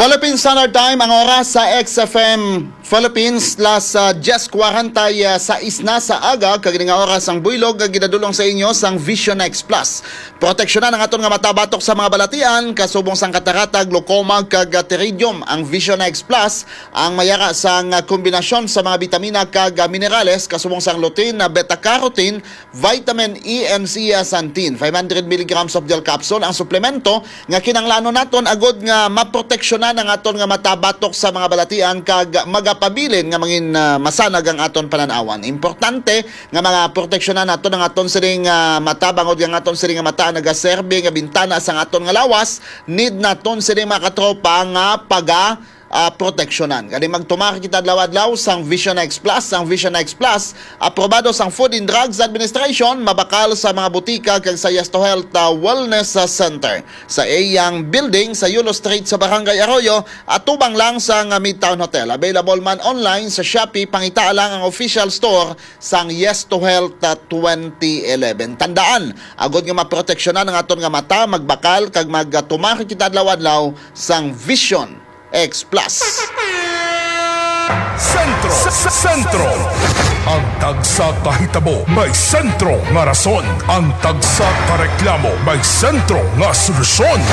Philippine Standard Time, ang oras sa XFM Philippines, las 10:46 na sa aga, kagini nga oras ang buylog, ginadulong sa inyo sang Vision X Plus. Proteksyonan ang aton nga matabatok sa mga balatian, kasubong sang katarata, glaucoma, kag pteridium. Ang Vision X Plus, ang mayara sang kombinasyon sa mga bitamina kag minerales, kasubong sang lutein, beta-carotene, vitamin E and zeaxanthin. 500 mg of gel capsule, ang suplemento nga kinanglanon naton agod nga maproteksyonan ang aton nga matabatok sa mga balatian kag magapabilin nga mangin masanag ang aton pananawan. Importante nga mga proteksyonan naton ang aton siring mata, bangod nga aton siring nga mata nagaserbe nga bintana sa aton nga lawas, need naton siring mga katropa nga proteksyonan. Kani magtumar kita adlaw-adlaw sang Vision X Plus. Ang Vision X Plus, aprobado sang Food and Drugs Administration, mabakal sa mga butika kag sa Yes to Health Wellness Center sa Eyang Building sa Yulo Street sa Barangay Arroyo at tubang lang sa Midtown Hotel. Available man online sa Shopee, pangita lang ang official store sang Yes to Health 2011. Tandaan, agod nga maproteksyonan ang aton nga mata, magbakal kag magtumar kita adlaw-adlaw sang Vision X Plus. Sentro. Ang tagsa kahitabo may sentro nga rason. Ang tagsa kareklamo may sentro nga solusyon.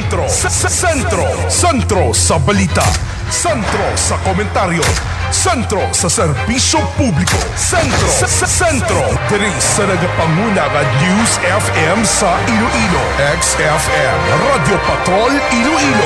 Sentro sa balita. Sentro sa komentaryo. Sentro sa serbisyo publiko. Sentro diri sa nagapanguna nga News FM sa Iloilo. XFM Radio Patrol Iloilo.